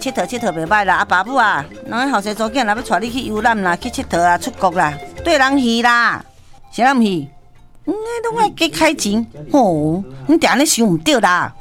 佚佗袂歹啦，爸母啊，人后生祖囝若要带你去游览啦，去佚佗啊，出国啦，对人去啦，是人去？拢爱加开钱，吼，你定安尼想毋对啦。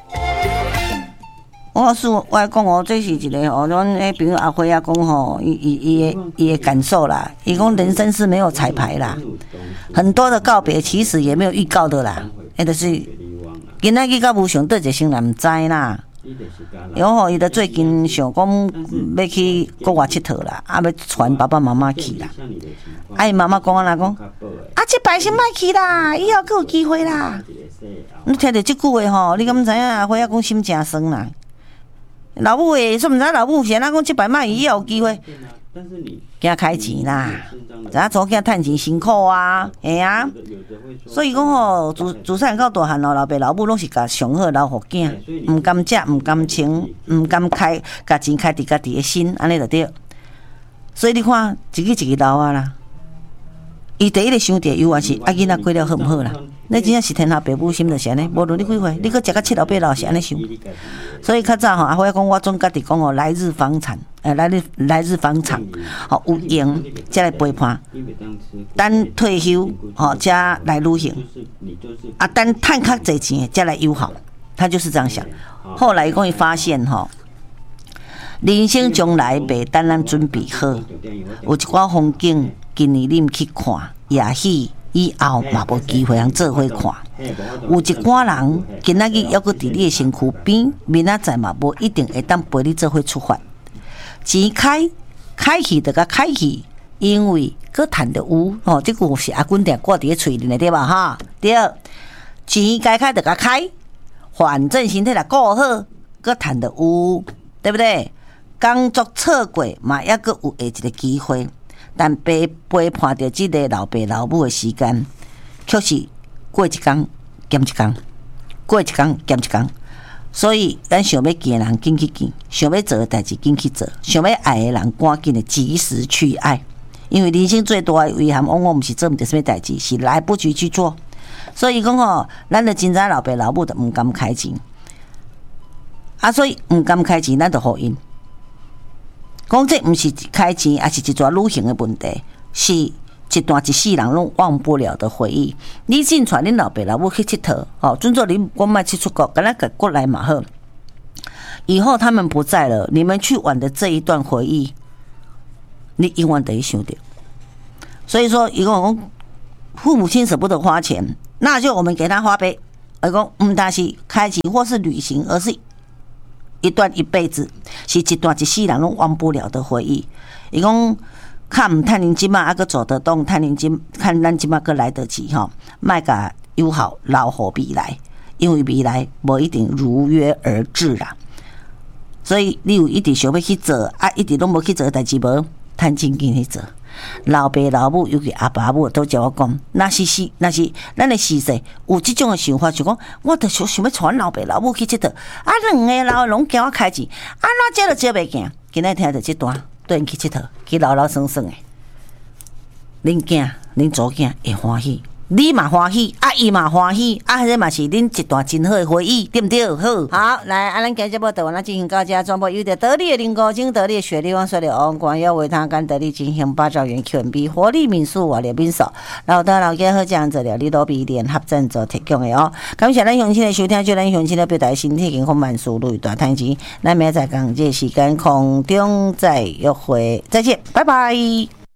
我讲哦，这是一个哦，阮迄朋友阿辉啊讲吼，伊的感受啦。伊讲人生是没有彩排啦，很多的告别其实也没有预告的啦，就是今仔日到无上倒一生人毋知啦。然后伊就最近想讲要去国外佚佗啦，要传爸爸妈妈去啦。伊妈妈讲啊，这摆先莫去啦，以后佫有机会啦。你听到即句话吼，你敢毋知影阿辉啊讲心诚酸啦。老母诶，说毋知老母是安怎讲，即摆莫以后有机会，惊开钱啦，知影祖囝趁钱辛苦啊，嘿啊。所以讲吼，自细到大汉咯，老爸老母拢是甲上好留互囝，毋甘食，毋甘穿，毋甘开，甲钱开伫家己诶心，安尼就对。所以你看，一个一个老啊啦，伊第一个想着永远是囡仔过了好毋好啦。你真正是天下父母心就是安尼，无论你几岁，你搁食到七老八老是安尼想。所以较早吼，阿辉讲，我总家己讲吼，来日方长，来日方长，吼有闲才来陪伴，等退休吼才来旅行，等趁较侪钱才来友好，他就是这样想。后来讲伊发现吼，人生将来袂等咱准备好，有一寡风景，今年你毋去看，也许以后嘛无机会通做伙看。有一寡人今仔日还阁伫你的身躯边，明仔载嘛无一定会当陪你做伙出发。钱开去就甲开去，因为阁趁着有哦，这句是阿君定挂伫咧嘴里的对吧？哈，对。钱该开就甲开，反正身体若顾好，阁趁着有，对不对？工作错过嘛，还阁有下一个机会。但陪伴着即个老爸老母的时间，却是过一天减一天，过一天减一天。所以，咱想要见的人紧去见，想要做的代志紧去做，想要爱的人赶紧的及时去爱。因为人生最大的遗憾，往往不是做唔到什么代志，是来不及去做。所以讲吼，咱就真知老爸老母就唔敢开钱，所以唔敢开钱，咱就互因。讲这不是开钱，也是一段旅行的问题，是一段一世人拢忘不了的回忆。你尽传恁老爸老母去佚佗，哦，准做你我莫去出国，跟咱个过来嘛好。以后他们不在了，你们去玩的这一段回忆，你永远得想到。所以说，伊讲父母亲舍不得花钱，那就我们给他花呗。讲但是开钱或是旅行，而是一段一辈子，是一段一世人拢忘不了的回忆。伊讲，看唔趁恁即马阁走得动，看咱即马阁来得及吼，莫甲友好留互未来，因为未来无一定如约而至啦。所以你有一直想要去做，一直拢无去做的代志无，趁钱紧去做。老爸老母，尤其阿爸母都叫我讲，那是咱的时势有这种的想法，就讲我着想要传老爸老母去佚佗，两个老拢惊我开钱，哪接都接袂行。今仔听着这段，对因去佚佗，去老老酸酸的，恁囝恁祖囝会欢喜。你嘛欢喜，伊嘛欢喜，这嘛是恁一段真好的回忆，对不对？好，来，咱今日节目就完进行到这，全部由着得力的林国精、得力的雪莉王、水的王冠要为他跟得力进行8兆元 Q&B 活力民宿瓦列宾手，老大老家好这样子了，你都比联合赞助提供的哦。感谢咱乡亲的收听，就咱乡亲的表达身体健康万事如意大赚钱。咱明仔载同这时间空中再约会，再见，拜拜。